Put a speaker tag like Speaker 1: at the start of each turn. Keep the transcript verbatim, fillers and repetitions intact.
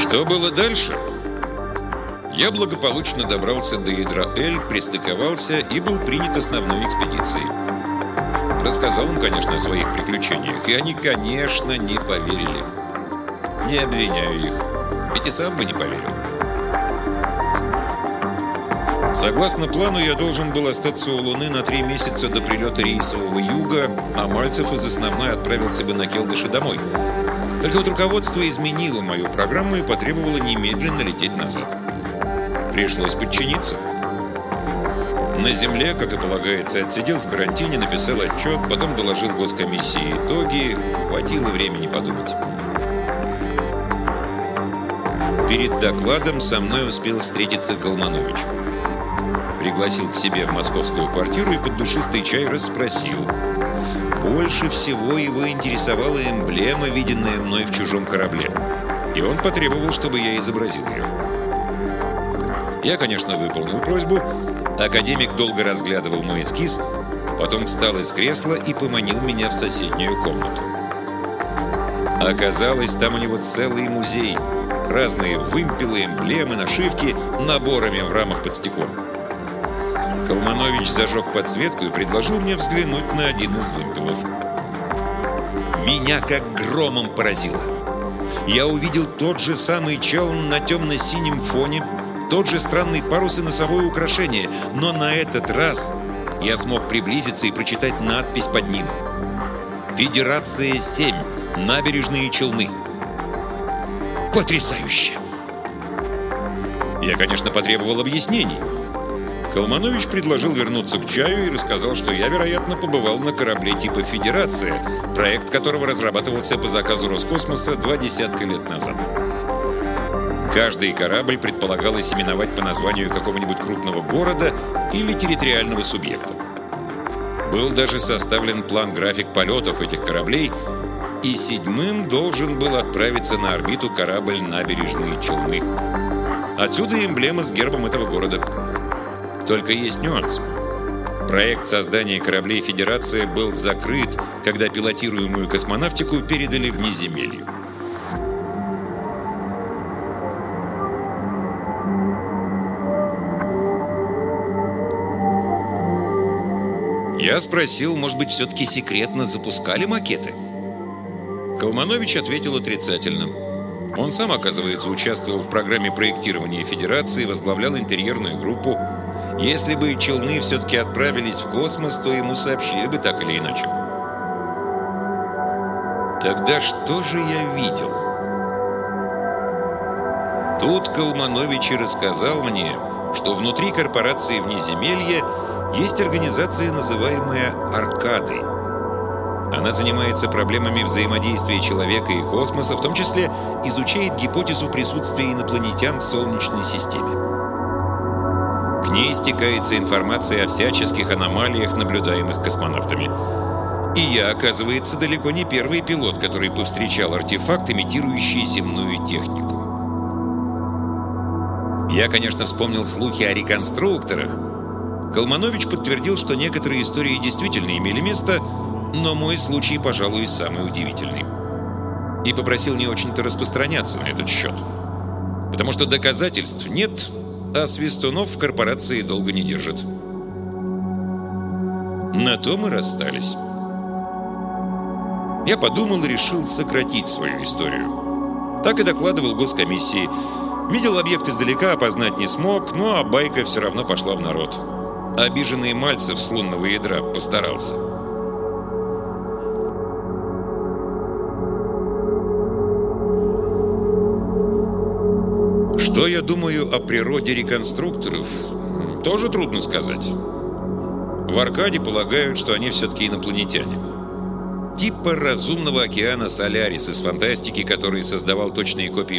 Speaker 1: Что было дальше? Я благополучно добрался до ядра Эль, пристыковался и был принят основной экспедицией. Рассказал им, конечно, о своих приключениях, и они, конечно, не поверили. Не обвиняю их, ведь и сам бы не поверил. Согласно плану, я должен был остаться у Луны на три месяца до прилета рейсового Юга, а Мальцев из основной отправился бы на Келдыши домой. Только вот руководство изменило мою программу и потребовало немедленно лететь назад. Пришлось подчиниться. На Земле, как и полагается, отсидел в карантине, написал отчет, потом доложил госкомиссии итоги. Хватило времени подумать. Перед докладом со мной успел встретиться Колманович. Пригласил к себе в московскую квартиру и под душистый чай расспросил. Больше всего его интересовала эмблема, виденная мной в чужом корабле. И он потребовал, чтобы я изобразил ее. Я, конечно, выполнил просьбу. Академик долго разглядывал мой эскиз, потом встал из кресла и поманил меня в соседнюю комнату. Оказалось, там у него целый музей. Разные вымпелы, эмблемы, нашивки, наборами в рамах под стеклом. Колманович зажег подсветку и предложил мне взглянуть на один из вымпелов. Меня как громом поразило. Я увидел тот же самый челн на темно-синем фоне, тот же странный парус и носовое украшение, но на этот раз я смог приблизиться и прочитать надпись под ним. «Федерация семь. Набережные Челны». Потрясающе! Я, конечно, потребовал объяснений. Колманович предложил вернуться к чаю и рассказал, что я, вероятно, побывал на корабле типа «Федерация», проект которого разрабатывался по заказу Роскосмоса два десятка лет назад. Каждый корабль предполагалось именовать по названию какого-нибудь крупного города или территориального субъекта. Был даже составлен план-график полетов этих кораблей, и седьмым должен был отправиться на орбиту корабль «Набережные Челны». Отсюда эмблема с гербом этого города. Только есть нюанс. Проект создания кораблей «Федерация» был закрыт, когда пилотируемую космонавтику передали в Внеземелье. Я спросил, может быть, все-таки секретно запускали макеты? Колманович ответил отрицательно. Он сам, оказывается, участвовал в программе проектирования Федерации, возглавлял интерьерную группу. Если бы челны все-таки отправились в космос, то ему сообщили бы так или иначе. Тогда что же я видел? Тут Колманович и рассказал мне, что внутри корпорации Внеземелья есть организация, называемая «Аркадой». Она занимается проблемами взаимодействия человека и космоса, в том числе изучает гипотезу присутствия инопланетян в Солнечной системе. К ней стекается информация о всяческих аномалиях, наблюдаемых космонавтами. И я, оказывается, далеко не первый пилот, который повстречал артефакт, имитирующий земную технику. Я, конечно, вспомнил слухи о реконструкторах. Колманович подтвердил, что некоторые истории действительно имели место, но мой случай, пожалуй, самый удивительный. И попросил не очень-то распространяться на этот счет. Потому что доказательств нет, а свистунов в корпорации долго не держат. На то мы расстались. Я подумал и решил сократить свою историю. Так и докладывал госкомиссии. Видел объект издалека, опознать не смог, но а байка все равно пошла в народ. Обиженный Мальцев с лунного ядра постарался. Что я думаю о природе реконструкторов, тоже трудно сказать. В Аркаде полагают, что они все-таки инопланетяне. Типа разумного океана Солярис из фантастики, который создавал точные копии